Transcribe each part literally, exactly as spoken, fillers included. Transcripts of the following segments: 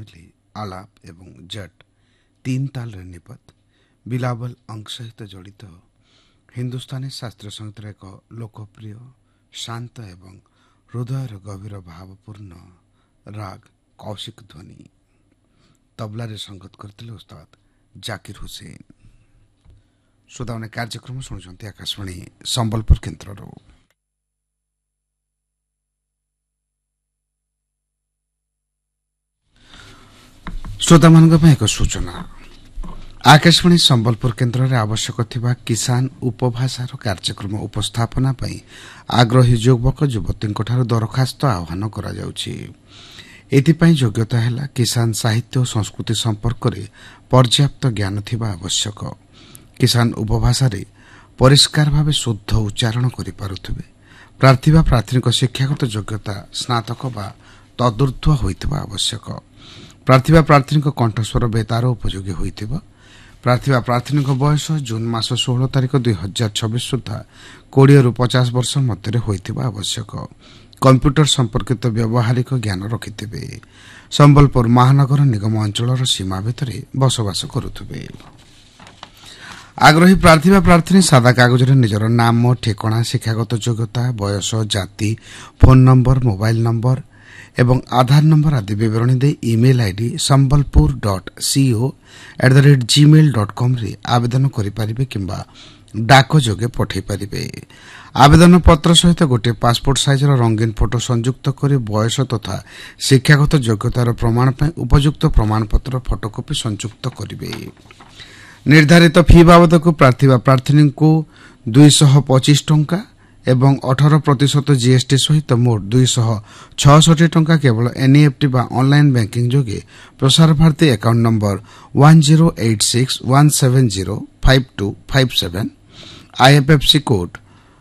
शुणिले आलाप एवं जट तीन ताल निपत बिलावल अंक सहित जड़ित हिंदुस्तानी शास्त्रीय संगीतर एक लोकप्रिय शांत एवं हृदय गभीर भावपूर्ण राग कौशिक ध्वनि तबला रे संगत करते उस्ताद जाकिर हुसैन। श्रोता ने कार्यक्रम शुणुंट आकाशवाणी संबलपुर केन्द्र। श्रोता मान एक सूचना आकाशवाणी संबलपुर केन्द्र में आवश्यक थिबा किसान उपभाषार कार्यक्रम उपस्थापना पई आग्रही युवक युवती दरखास्त आह्वान करा जाउछि। एथिपाई योग्यता है किसान साहित्य और संस्कृति संपर्क में पर्याप्त ज्ञान थिबा आवश्यक। किसान उपभाषा रे परिष्कार भाव शुद्ध उच्चारण करि पारुथिबे। प्रार्थी बा प्राथमिक शिक्षागत योग्यता स्नातक बा तदूर्ध्व होइथिबा आवश्यक। प्रार्थी बा प्राथमिक कंठस्वर बेतार उपयोगी होइथिबा। प्रार्थी बा प्राथमिक बयस जून मास षोलह तारिख दुई हजार छब्बीस सुधा कोड़े रु पचास वर्ष मध्य होइथिबा आवश्यक। कंप्यूटर संपर्कित व्यावहारिक ज्ञान रखिथिबे। संबलपुर महानगर निगम अंचल सीमा भितर बसवास करुथिबे। आग्रही प्रार्थी बा प्रार्थी सादा कागज निजर नाम ठिकाना शिक्षागत योग्यता बयस जाति फोन नंबर मोबाइल नंबर एवं आधार नंबर आदि विवरणी दे email ID Sambalpur dot CO at the rate Gmail dot com रे आवेदन करि परिबे किंबा डाक जोगे पठै परिबे। आवेदन पत्र सहित गोटे पासपोर्ट साइज रंगीन फोटो संयुक्त करी बयस तथा शिक्षागत योग्यतार प्रमाण पर उपयुक्त प्रमाणपत्र फोटोकॉपी संयुक्त करिबे। निर्धारित फी बाबद को प्रार्थी बा प्रार्थी को दुई सौ पच्चीस टंका एवं अठारह प्रतिशत जीएसटी सहित मोट दुई सौ छठी टंका केवल एनईएफटी बा ऑनलाइन बैंकिंग जोगे Prasar Bharati account number one zero eight six one seven zero five to five seven आईएफएफसी code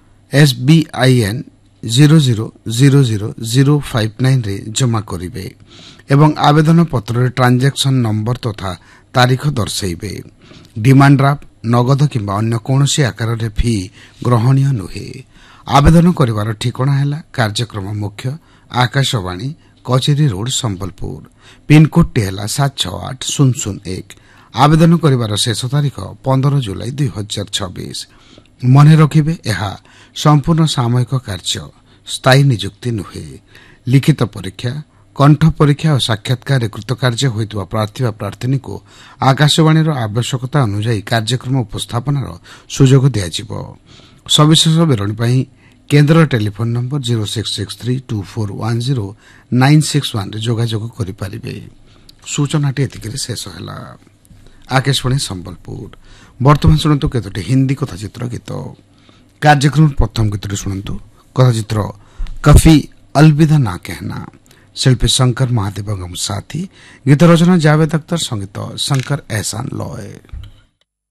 SBIN zero zero zero zero zero five nine रे जमा करिवे एवं आवेदन पत्र ट्रांजैक्शन नंबर तथा तारीख दर्शाइबे। डिमांड ड्राफ्ट नगद किंबा अन्य कोनोसी आकार रे फी ग्रहणीय नुहे। आवेदन करिवार ठिकाना है कार्यक्रम मुख्य आकाशवाणी कचेरी रोड संबलपुर पिनकोड टी है सात छ आठ शून्य शून्य एक। आवेदन करिवार शेष तारीख पंद्रह जुलाई दुई हजार छब्बीस। मन रखिबे यह संपूर्ण सामयिक कार्य स्थायी नियुक्ति नुहे। लिखित परीक्षा कंठ परीक्षा और साक्षात्कार कृतकार्य होइतबा प्रार्थी प्रार्थी को आकाशवाणी आवश्यकता अनुसार कार्यक्रम उपस्थापनार सुजोग दियाजिबो। सविशेष विवरणी पाई केन्द्र telephone number zero six six three to four one zero nine six one जोगाजोग करिपारिबे। सूचनाटी एतिकरे शेष होला। आकाशवाणी संबलपुर वर्तमान शुणु केतोटी हिंदी कथाचित्र गीत। कार्यक्रम प्रथम गीतटी शुणु कथाचित्र कफी अलविदा ना कहना शिल्पी शंकर महादेव साथी गीत रचना जावेद अख्तर संगीत शंकर एहसान लॉय।